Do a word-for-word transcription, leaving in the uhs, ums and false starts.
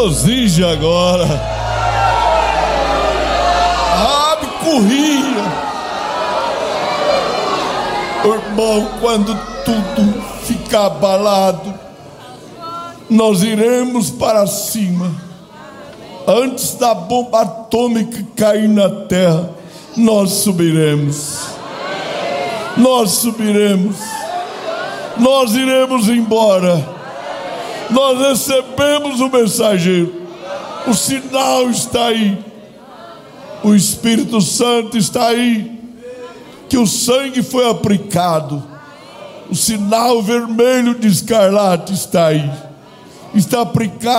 regozija agora. Abre, corria. Irmão, quando tudo ficar abalado, nós iremos para cima. Antes da bomba atômica cair na terra, nós subiremos. Nós subiremos. Nós iremos embora. Nós recebemos o mensageiro. O sinal está aí. O Espírito Santo está aí. Que o sangue foi aplicado. O sinal vermelho de escarlate está aí. Está aplicado.